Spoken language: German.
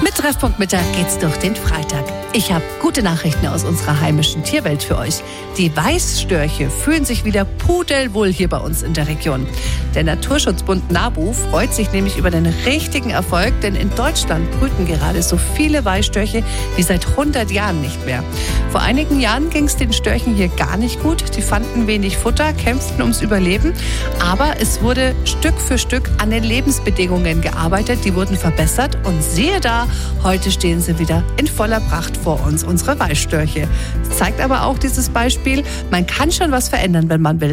Mit Treffpunkt Mittag geht's durch den Freitag. Ich habe gute Nachrichten aus unserer heimischen Tierwelt für euch. Die Weißstörche fühlen sich wieder pudelwohl hier bei uns in der Region. Der Naturschutzbund NABU freut sich nämlich über den richtigen Erfolg, denn in Deutschland brüten gerade so viele Weißstörche wie seit 100 Jahren nicht mehr. Vor einigen Jahren ging es den Störchen hier gar nicht gut. Die fanden wenig Futter, kämpften ums Überleben. Aber es wurde Stück für Stück an den Lebensbedingungen gearbeitet. Die wurden verbessert und siehe da, heute stehen sie wieder in voller Pracht vor uns, unsere Weißstörche. Das zeigt aber auch dieses Beispiel, man kann schon was verändern, wenn man will.